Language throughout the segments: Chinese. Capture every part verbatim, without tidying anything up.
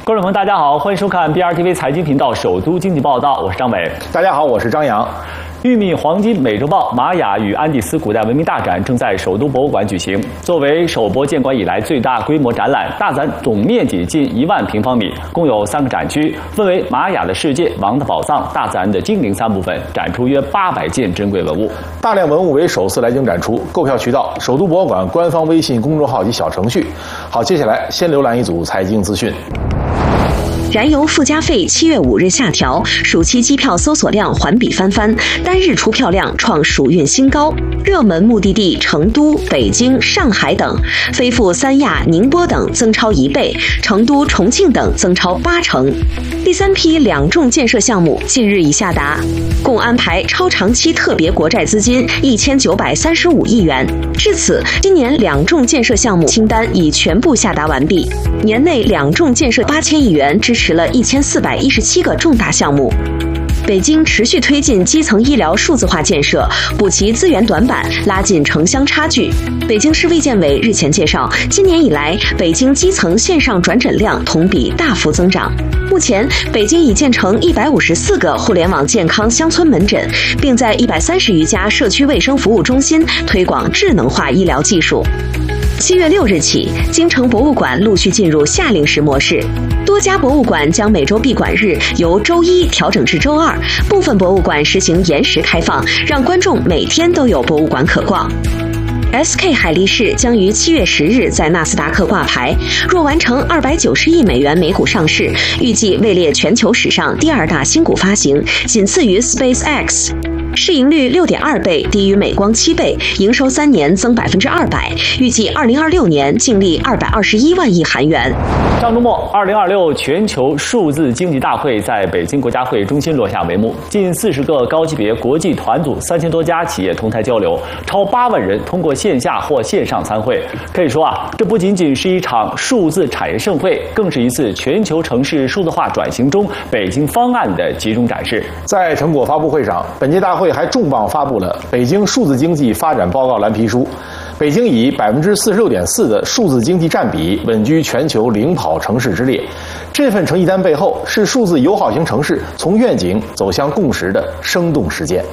观众朋友，大家好，欢迎收看 B R T V 财经频道首都经济报道，我是张伟。 大家好，我是张扬。 玉米、黄金、美洲豹、玛雅与安第斯古代文明大展正在首都博物馆举行。作为首博建馆以来最大规模展览，大展总面积近一万平方米，共有三个展区，分为玛雅的世界、王的宝藏、大自然的精灵三部分，展出约八百件珍贵文物。 大量文物为首次来京展出，购票渠道：首都博物馆官方微信公众号及小程序。好，接下来先浏览一组财经资讯。 燃油附加费七月五日下调，暑期机票搜索量环比翻番，单日出票量创暑运新高。热门目的地成都、北京、上海等，飞赴三亚、宁波等增超一倍，成都、重庆等增超八成。第三批两重建设项目近日已下达，共安排超长期特别国债资金一千九百三十五亿元。至此，今年两重建设项目清单已全部下达完毕，年内两重建设八千亿元支持了一千四百一十七个重大项目。北京持续推进基层医疗数字化建设，补齐资源短板，拉近城乡差距。北京市卫健委日前介绍，今年以来，北京基层线上转诊量同比大幅增长。目前，北京已建成一百五十四个互联网健康乡村门诊，并在一百三十余家社区卫生服务中心推广智能化医疗技术。七月六日起，京城博物馆陆续进入夏令时模式，多家博物馆将每周闭馆日由周一调整至周二，部分博物馆实行延时开放，让观众每天都有博物馆可逛。S K 海力士将于七月十日在纳斯达克挂牌，若完成二百九十亿美元每股上市，预计位列全球史上第二大新股发行，仅次于 SpaceX。市盈率六点二倍，低于美光七倍，营收三年增百分之二百，预计二零二六年净利二百二十一万亿韩元。 上周末，二零二六全球数字经济大会在北京国家会议中心落下帷幕，近四十个高级别国际团组，三千多家企业同台交流，超八万人通过线下或线上参会。可以说啊，这不仅仅是一场数字产业盛会，更是一次全球城市数字化转型中北京方案的集中展示。 在成果发布会上，本届大会还重磅发布了《北京数字经济发展报告》蓝皮书。北京以百分之四十六点四的数字经济占比稳居全球领跑城市之列。这份成绩单背后是数字友好型城市从愿景走向共识的生动实践。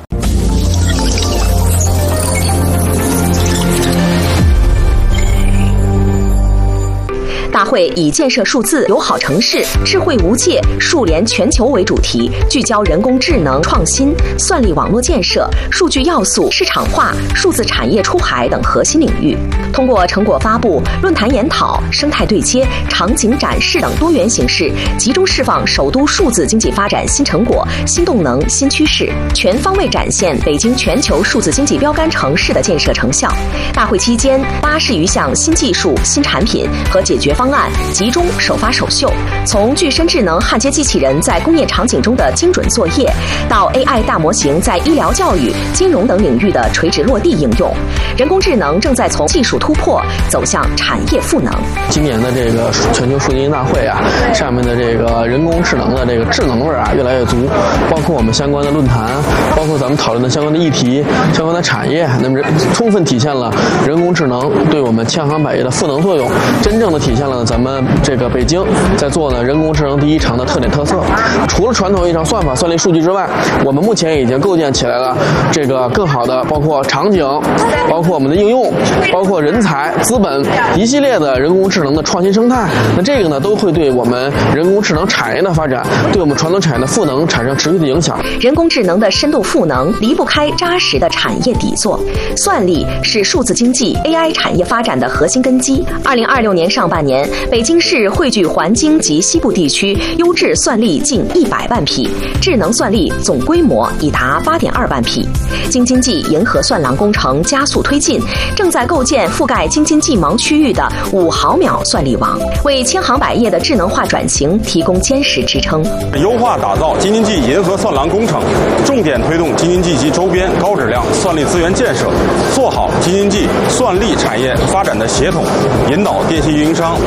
大会以建设数字友好城市、智慧无界、数联全球为主题，聚焦人工智能创新、算力网络建设、数据要素市场化、数字产业出海等核心领域。通过成果发布、论坛研讨、生态对接、场景展示等多元形式，集中释放首都数字经济发展新成果、新动能、新趋势，全方位展现北京全球数字经济标杆城市的建设成效。大会期间，八十余项新技术、新产品和解决方案案集中首发首秀，从具身智能焊接机器人在工业场景中的精准作业，到 A I 大模型在医疗、教育、金融等领域的垂直落地应用，人工智能正在从技术突破走向产业赋能。 今年的这个全球数字经济大会啊，上面的这个人工智能的这个智能味儿啊越来越足，包括我们相关的论坛，包括咱们讨论的相关的议题、相关的产业，那么充分体现了人工智能对我们千行百业的赋能作用，真正的体现了咱们这个北京在做呢人工智能第一城的特点特色。除了传统意义上算法、算力、数据之外，我们目前已经构建起来了这个更好的，包括场景、包括我们的应用、包括人才、资本一系列的人工智能的创新生态。那这个呢，都会对我们人工智能产业的发展，对我们传统产业的赋能产生持续的影响。 人工智能的深度赋能离不开扎实的产业底座，算力是数字经济 A I 产业发展的核心根基。二零二六年上半年，北京市汇聚环京及西部地区优质算力近一百万匹，智能算力总规模已达八点二万匹。京津冀银河算廊工程加速推进，正在构建覆盖京津冀盲区域的五毫秒算力网，为千行百业的智能化转型提供坚实支撑。 优化打造京津冀银河算廊工程，重点推动京津冀及周边高质量算力资源建设，做好京津冀算力产业发展的协同，引导电信运营商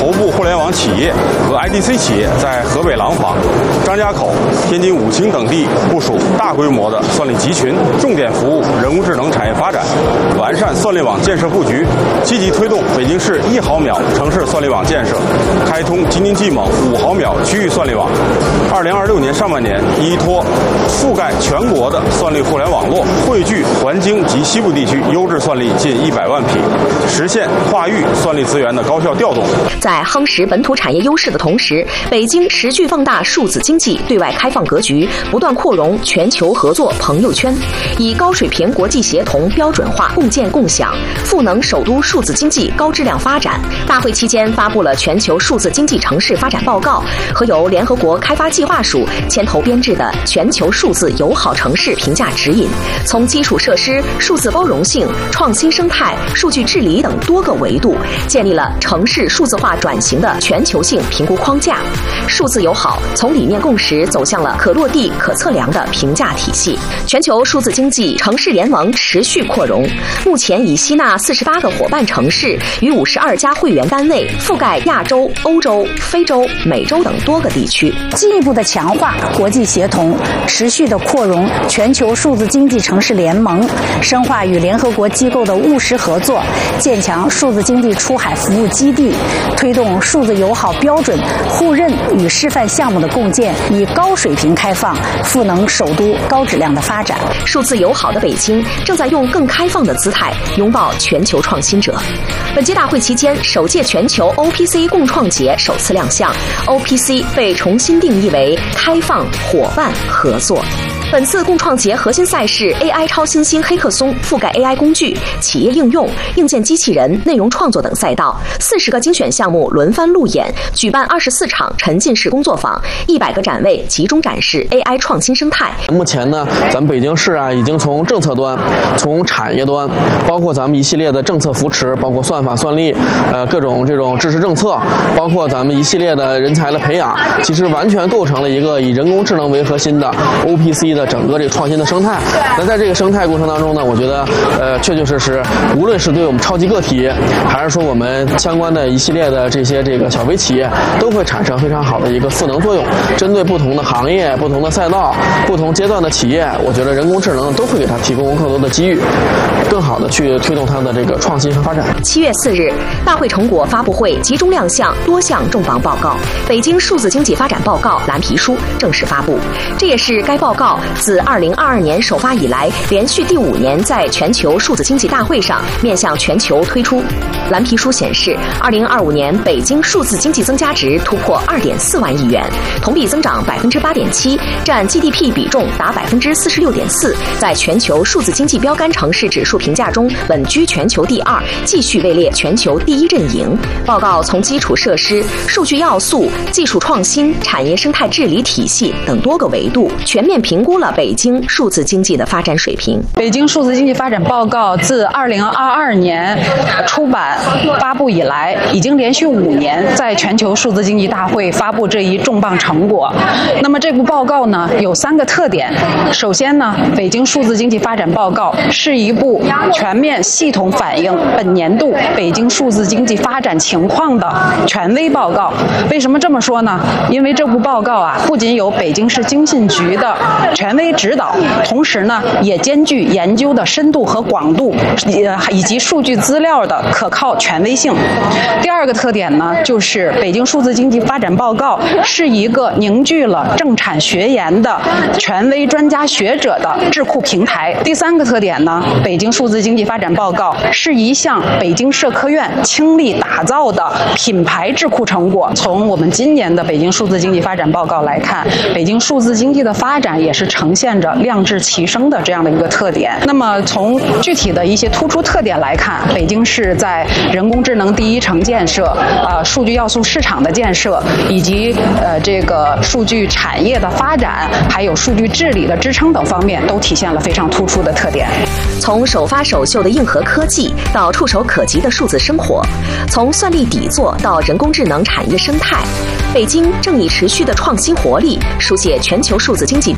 头部互联网企业和 I D C 企业在河北廊坊、张家口、天津武清等地部署大规模的算力集群，重点服务人工智能产业发展，完善算力网建设布局，积极推动北京市一毫秒城市算力网建设，开通京津冀锰五毫秒区域算力网。二零二六年上半年，依托覆盖全国的算力互联网络，汇聚环京及西部地区优质算力近一百万匹，实现跨域算力资源的高效调动。 在夯实本土产业优势的同时，北京持续放大数字经济对外开放格局，不断扩容全球合作朋友圈，以高水平国际协同标准化共建共享，赋能首都数字经济高质量发展。大会期间发布了全球数字经济城市发展报告和由联合国开发计划署牵头编制的全球数字友好城市评价指引，从基础设施、数字包容性、创新生态、数据治理等多个维度，建立了城市数字化转型的全球性评估框架。数字友好从理念共识走向了可落地、可测量的评价体系。全球数字经济城市联盟持续扩容，目前已吸纳四十八个伙伴城市与五十二家会员单位，覆盖亚洲、欧洲、非洲、美洲等多个地区， 进一步的强化国际协同，持续的扩容全球数字经济城市联盟，深化与联合国机构的务实合作，建强数字经济出海服务基地，推动数字友好标准互认与示范项目的共建，以高水平开放赋能首都高质量的发展。 数字友好的北京正在用更开放的姿态拥抱全球创新者。本届大会期间，首届全球 O P C 共创节首次亮相 ，O P C 被重新定义为开放、伙伴、合作。本次共创节核心赛事 A I 超新星黑客松覆盖 A I 工具、企业应用、硬件机器人、内容创作等赛道，四十个精选项目轮番路演，举办二十四场沉浸式工作坊，一百个展位集中展示 A I 创新生态。 目前呢，咱们北京市啊，已经从政策端、从产业端，包括咱们一系列的政策扶持，包括算法、算力，呃，各种这种支持政策，包括咱们一系列的人才的培养，其实完全构成了一个以人工智能为核心的 O P C 的整个这个创新的生态。那在这个生态过程当中呢，我觉得呃确确实实，无论是对我们超级个体，还是说我们相关的一系列的这些这个小微企业，都会产生非常好的一个赋能作用。针对不同的行业、不同的赛道、不同阶段的企业，我觉得人工智能都会给它提供更多的机遇，更好的去推动它的这个创新和发展。 七月四日，大会成果发布会集中亮相多项重磅报告，北京数字经济发展报告蓝皮书正式发布。这也是该报告自二零二二年首发以来，连续第五年在全球数字经济大会上面向全球推出。蓝皮书显示，二零二五年北京数字经济增加值突破二点四万亿元，同比增长百分之八点七，占 G D P 比重达百分之四十六点四，在全球数字经济标杆城市指数评价中稳居全球第二，继续位列全球第一阵营。报告从基础设施、数据要素、技术创新、产业生态治理体系等多个维度，全面评估了北京数字经济的发展水平。 北京数字经济发展报告自二零二二年出版发布以来，已经连续五年在全球数字经济大会发布这一重磅成果。那么这部报告呢，有三个特点。首先呢，北京数字经济发展报告是一部全面系统反映本年度北京数字经济发展情况的权威报告。为什么这么说呢？因为这部报告啊，不仅有北京市经信局的权威指导，同时呢，也兼具研究的深度和广度，以及数据资料的可靠权威性。第二个特点呢，就是北京数字经济发展报告是一个凝聚了政产学研的权威专家学者的智库平台。第三个特点呢，北京数字经济发展报告是一项北京社科院倾力打造的品牌智库成果。从我们今年的北京数字经济发展报告来看，北京数字经济的发展也是呈现着量质齐升的这样的一个特点。那么从具体的一些突出特点来看，北京市在人工智能第一城建设、呃数据要素市场的建设，以及呃这个数据产业的发展，还有数据治理的支撑等方面，都体现了非常突出的特点。 从首发首秀的硬核科技到触手可及的数字生活，从算力底座到人工智能产业生态，北京正以持续的创新活力，书写全球数字经济标杆城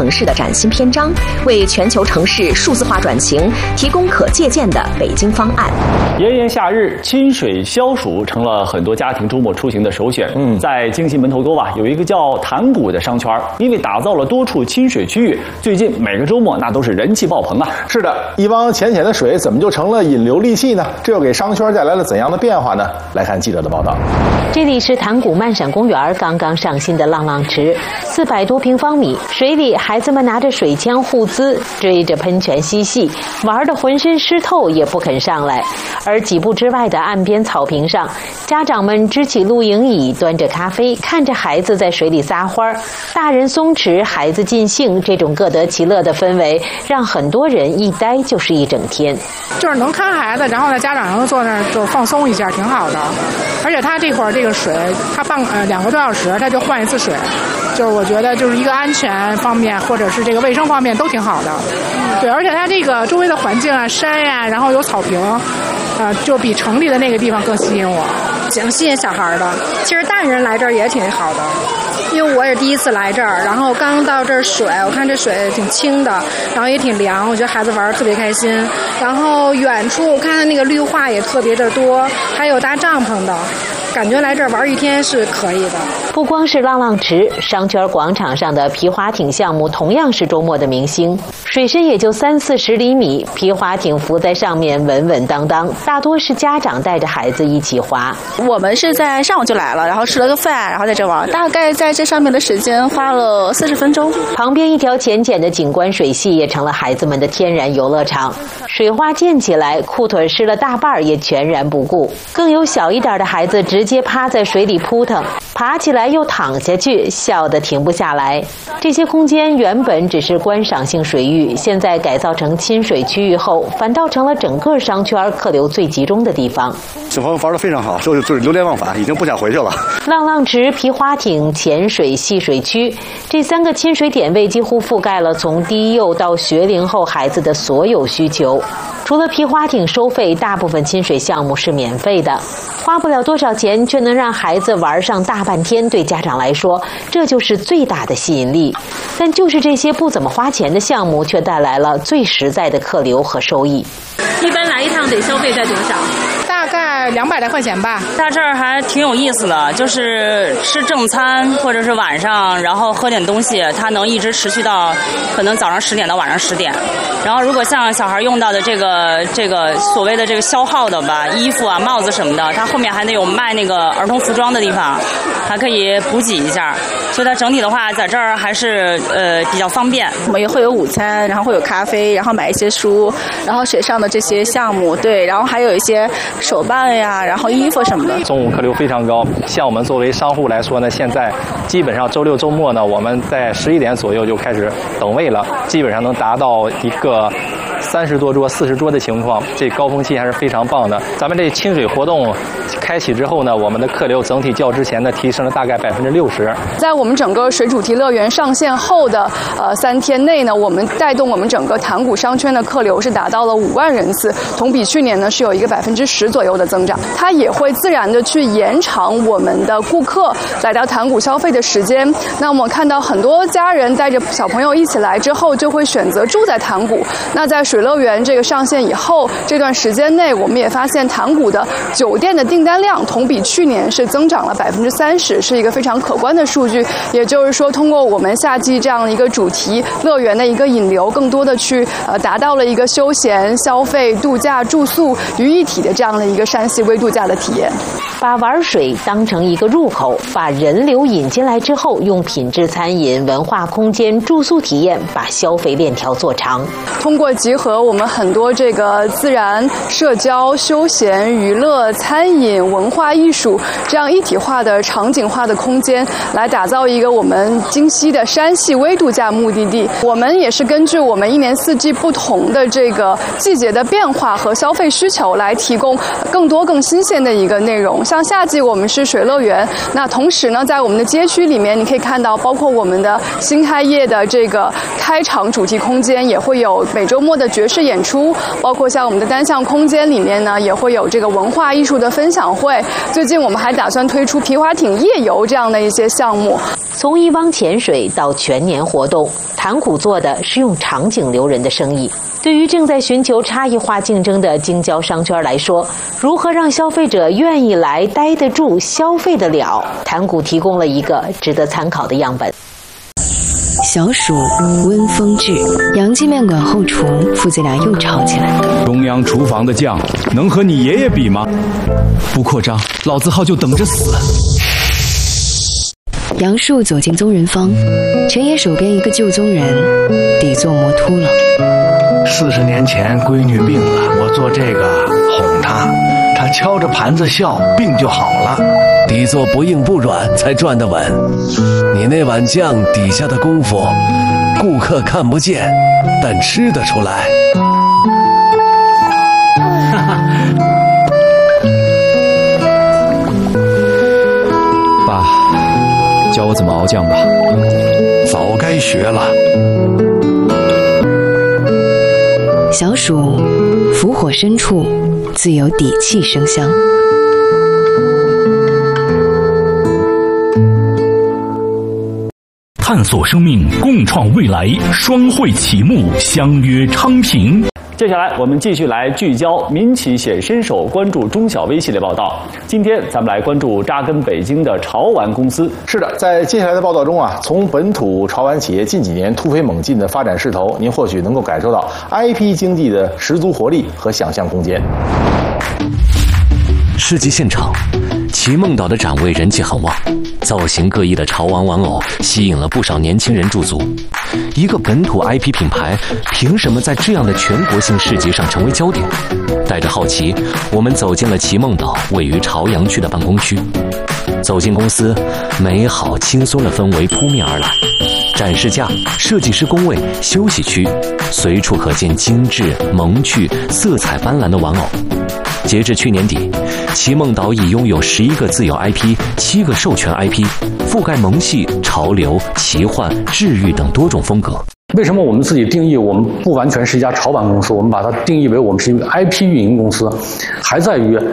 城市的崭新篇章，为全球城市数字化转型提供可借鉴的北京方案。 炎炎夏日，亲水消暑成了很多家庭周末出行的首选。嗯，在京西门头沟啊，有一个叫潭谷的商圈，因为打造了多处亲水区域，最近每个周末那都是人气爆棚啊。 是的，一汪浅浅的水怎么就成了引流利器呢？这又给商圈带来了怎样的变化呢？来看记者的报道。 这里是潭谷漫闪公园刚刚上新的浪浪池，四百多平方米，水里孩子们拿着水枪护姿，追着喷泉嬉戏，玩得浑身湿透也不肯上来。而几步之外的岸边草坪上，家长们支起露营椅，端着咖啡，看着孩子在水里撒欢儿，大人松弛，孩子尽兴，这种各得其乐的氛围，让很多人一待就是一整天。 就是能看孩子，然后呢，家长能坐那儿就放松一下，挺好的。而且他这会儿这个水，他半呃两个多小时他就换一次水，就是我觉得就是一个安全方面或者是这个卫生方面都挺好的。对，而且它这个周围的环境啊，山呀、啊，然后有草坪，呃，就比城里的那个地方更吸引我，挺吸引小孩的。其实大人来这儿也挺好的。因为我也第一次来这儿，然后刚到这儿水，我看这水挺清的，然后也挺凉，我觉得孩子玩得特别开心。然后远处我看到那个绿化也特别的多，还有搭帐篷的，感觉来这儿玩一天是可以的。 不光是浪浪池，商圈广场上的皮划艇项目同样是周末的明星。水深也就三四十厘米，皮划艇浮在上面稳稳当当，大多是家长带着孩子一起划。 我们是在上午就来了，然后吃了个饭，然后在这玩，大概在这上面的时间花了四十分钟。 旁边一条浅浅的景观水系也成了孩子们的天然游乐场，水花溅起来，裤腿湿了大半也全然不顾。更有小一点的孩子直接趴在水里扑腾，爬起来又躺下去，笑得停不下来。这些空间原本只是观赏性水域，现在改造成亲水区域后，反倒成了整个商圈客流最集中的地方。 小朋友玩得非常好，就是就是流连忘返，已经不想回去了。 浪浪池、皮划艇、潜水、戏水区，这三个亲水点位几乎覆盖了从低幼到学龄后孩子的所有需求。除了皮划艇收费，大部分亲水项目是免费的，花不了多少钱，却能让孩子玩上大半天，对家长来说，这就是最大的吸引力。但就是这些不怎么花钱的项目，却带来了最实在的客流和收益。 一般来一趟得消费在多少？ 大概两百来块钱吧。 到这儿还挺有意思的，就是吃正餐或者是晚上，然后喝点东西，它能一直持续到可能早上十点到晚上十点。然后如果像小孩用到的这个这个所谓的这个消耗的吧，衣服啊、帽子什么的，它后面还得有卖那个儿童服装的地方，还可以补给一下。所以它整体的话，在这儿还是呃比较方便。 我们也会有午餐，然后会有咖啡，然后买一些书，然后水上的这些项目，对，然后还有一些手办呀，然后衣服什么的。 中午客流非常高，像我们作为商户来说呢，现在基本上周六周末呢，我们在十一点左右就开始等位了，基本上能达到一个三十多桌、四十桌的情况，这高峰期还是非常棒的。咱们这亲水活动开启之后呢，我们的客流整体较之前呢提升了大概百分之六十。 在我们整个水主题乐园上线后的呃三天内呢，我们带动我们整个潭谷商圈的客流是达到了五万人次，同比去年呢是有一个百分之十左右的增长。它也会自然的去延长我们的顾客来到潭谷消费的时间。那我们看到很多家人带着小朋友一起来之后，就会选择住在潭谷。那在水乐园这个上线以后，这段时间内，我们也发现潭谷的酒店的订单量同比去年是增长了百分之三十，是一个非常可观的数据。也就是说，通过我们夏季这样的一个主题乐园的一个引流，更多的去呃达到了一个休闲、消费、度假、住宿于一体的这样的一个山系微度假的体验。 把玩水当成一个入口，把人流引进来之后，用品质餐饮、文化空间、住宿体验把消费链条做长。 通过集合我们很多这个自然、社交、休闲、娱乐、餐饮、文化艺术这样一体化的场景化的空间，来打造一个我们京西的山系微度假目的地。我们也是根据我们一年四季不同的这个季节的变化和消费需求，来提供更多更新鲜的一个内容。像夏季我们是水乐园，那同时呢，在我们的街区里面，你可以看到包括我们的新开业的这个开场主题空间，也会有每周末的爵士演出，包括像我们的单项空间里面呢，也会有这个文化艺术的分享会。最近我们还打算推出皮划艇夜游这样的一些项目。 从以往潜水到全年活动，潭谷做的是用场景留人的生意。对于正在寻求差异化竞争的京郊商圈来说，如何让消费者愿意来、待得住、消费得了，潭谷提供了一个值得参考的样本。 小暑温风至，杨记面馆后厨父子俩又吵起来。 中央厨房的酱能和你爷爷比吗？不扩张，老字号就等着死。 杨树走进宗人坊，陈爷手边一个旧宗人底座磨秃了。 四十年前闺女病了，我做这个哄她，她敲着盘子笑，病就好了。 底座不硬不软才转得稳，你那碗酱底下的功夫，顾客看不见，但吃得出来。 爸，教我怎么熬酱吧。 早该学了。 小暑，伏火深处自有底气生香。 探索生命，共创未来，双汇启幕，相约昌平。 接下来我们继续来聚焦民企显身手，关注中小微系列报道。今天咱们来关注扎根北京的潮玩公司。 是的，在接下来的报道中啊，从本土潮玩企业近几年突飞猛进的发展势头，您或许能够感受到 I P 经济的十足活力和想象空间。 市集现场，奇梦岛的展位人气很旺，造型各异的潮玩玩偶吸引了不少年轻人驻足。一个本土 I P 品牌凭什么在这样的全国性市集上成为焦点？带着好奇，我们走进了奇梦岛位于朝阳区的办公区。走进公司，美好轻松的氛围扑面而来。展示架、设计师工位、休息区，随处可见精致、萌趣、色彩斑斓的玩偶。截至去年底，奇梦岛已拥有十一个自有 I P、七个授权 I P， 覆盖萌系、潮流、奇幻、治愈等多种风格。 为什么我们自己定义我们不完全是一家潮玩公司，我们把它定义为我们是一个 I P 运营公司，还在于